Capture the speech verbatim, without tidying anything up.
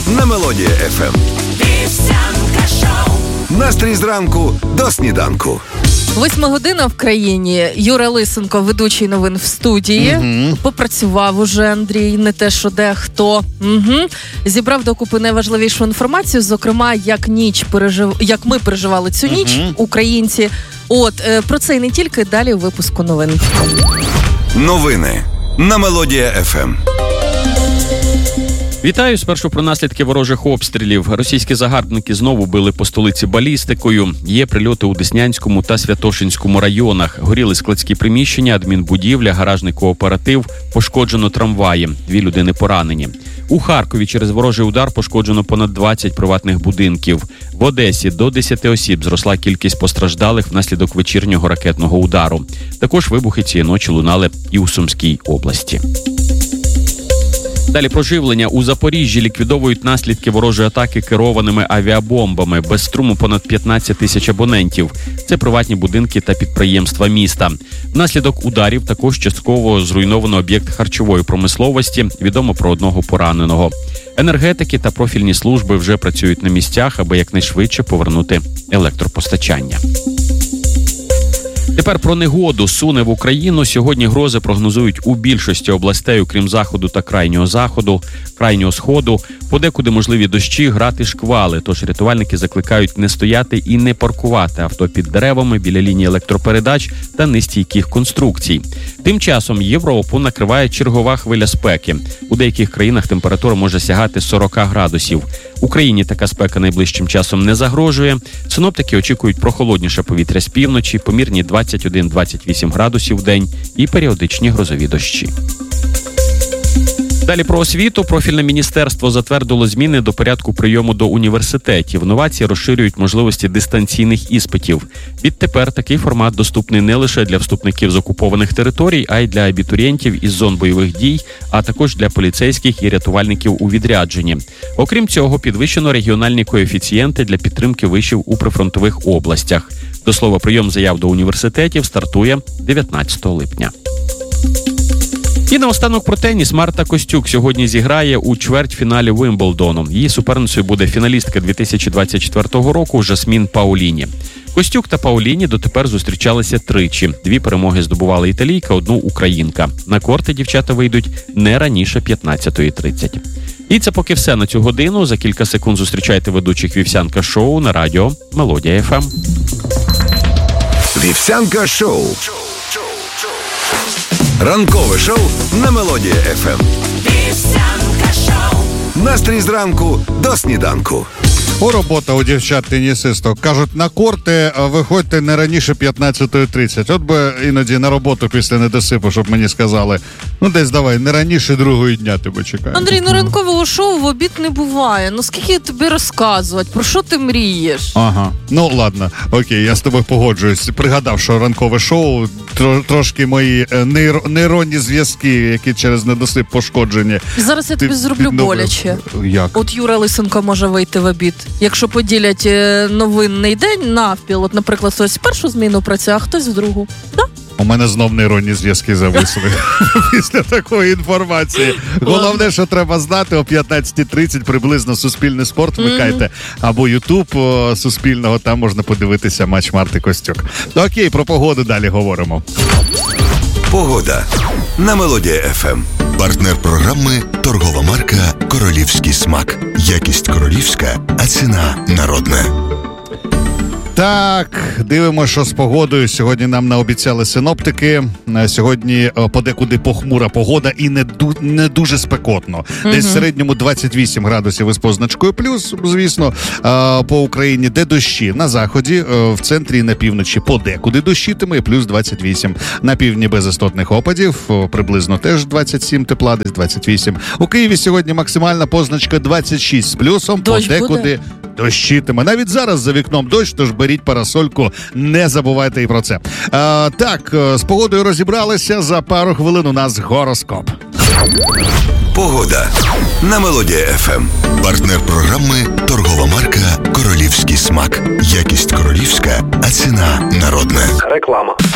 на Мелодія еф ем. Вівсянка шоу. Настрій зранку до сніданку. Восьма година в країні. Юра Лисенко, ведучий новин в студії. Угу. Попрацював уже Андрій, не те, що дехто. Угу. Зібрав докупи найважливішу інформацію, зокрема, як ніч пережив... як ми переживали цю ніч, угу. українці. От, е, про це і не тільки, далі у випуску новин. Новини на Мелодія еф ем. Вітаю. Спершу про наслідки ворожих обстрілів. Російські загарбники знову били по столиці балістикою. Є прильоти у Деснянському та Святошинському районах. Горіли складські приміщення, адмінбудівля, гаражний кооператив. Пошкоджено трамваї. Дві людини поранені. У Харкові через ворожий удар пошкоджено понад двадцять приватних будинків. В Одесі до десяти осіб зросла кількість постраждалих внаслідок вечірнього ракетного удару. Також вибухи цієї ночі лунали і у Сумській області. Далі про живлення. У Запоріжжі ліквідовують наслідки ворожої атаки керованими авіабомбами. Без струму понад п'ятнадцять тисяч абонентів. Це приватні будинки та підприємства міста. Внаслідок ударів також частково зруйновано об'єкт харчової промисловості. Відомо про одного пораненого. Енергетики та профільні служби вже працюють на місцях, аби якнайшвидше повернути електропостачання. Тепер про негоду. Суне в Україну. Сьогодні грози прогнозують у більшості областей, окрім заходу та крайнього заходу, крайнього сходу. Подекуди можливі дощі, град і шквали. Тож рятувальники закликають не стояти і не паркувати авто під деревами, біля лінії електропередач та нестійких конструкцій. Тим часом Європу накриває чергова хвиля спеки. У деяких країнах температура може сягати сорок градусів. Україні така спека найближчим часом не загрожує. Синоптики очікують прохолодніше повітря з півночі, помірні двадцять один - двадцять вісім градусів в день і періодичні грозові дощі. Далі про освіту. Профільне міністерство затвердило зміни до порядку прийому до університетів. Новації розширюють можливості дистанційних іспитів. Відтепер такий формат доступний не лише для вступників з окупованих територій, а й для абітурієнтів із зон бойових дій, а також для поліцейських і рятувальників у відрядженні. Окрім цього, підвищено регіональні коефіцієнти для підтримки вишів у прифронтових областях. До слова, прийом заяв до університетів стартує дев'ятнадцятого липня. І наостанок про теніс. Марта Костюк сьогодні зіграє у чвертьфіналі Вимблдону. Її суперницею буде фіналістка дві тисячі двадцять четвертого року Жасмін Паоліні. Костюк та Паоліні дотепер зустрічалися тричі. Дві перемоги здобувала італійка, одну українка. На корти дівчата вийдуть не раніше п'ятнадцятої тридцять. І це поки все на цю годину. За кілька секунд зустрічайте ведучих Вівсянка шоу на радіо Мелодія еф ем. Вівсянка шоу. Ранкове шоу на Мелодія еф ем. Вівсянка шоу. Настрій зранку до сніданку. О, робота у дівчат-тенісисток. Кажуть, на корти виходьте не раніше п'ятнадцятої тридцять. От би іноді на роботу після недосипу, щоб мені сказали, ну десь давай, не раніше другої дня тебе чекаю. Андрій, ну ранкового шоу в обід не буває. Ну скільки тобі розказувати? Про що ти мрієш? Ага, ну ладно, окей, я з тобою погоджуюсь. Пригадав, що ранкове шоу, тро, трошки мої нейр, нейронні зв'язки, які через недосип пошкоджені. Зараз я тобі зроблю боляче. Як? От Юра Лисенко може вийти в обід. Якщо поділять новинний день навпіл, от, наприклад, хтось в першу зміну працює, а хтось в другу. Да? У мене знов нейронні зв'язки зависли після такої інформації. Головне, що треба знати, о п'ятнадцятій тридцять приблизно Суспільний спорт вмикайте, mm-hmm. або Ютуб Суспільного, там можна подивитися матч Марти Костюк. Окей, про погоду далі говоримо. Погода на Мелодія еф ем. Партнер програми – торгова марка «Королівський смак». Якість королівська, а ціна народна. Так, дивимося, що з погодою. Сьогодні нам наобіцяли синоптики. Сьогодні подекуди похмура погода і не, ду, не дуже спекотно. Mm-hmm. Десь в середньому двадцять вісім градусів із позначкою плюс, звісно, по Україні, де дощі. На заході, в центрі і на півночі подекуди дощитиме, плюс двадцять вісім. На півдні без істотних опадів, приблизно теж двадцять сім тепла, десь двадцять вісім. У Києві сьогодні максимальна позначка двадцять шість з плюсом, дощ подекуди буде? Дощитиме. Навіть зараз за вікном дощ, тож беріть парасольку, не забувайте і про це. А, так, з погодою розібралися, за пару хвилин у нас гороскоп. Погода на Мелодія еф ем. Партнер програми – торгова марка «Королівський смак». Якість королівська, а ціна народна. Реклама.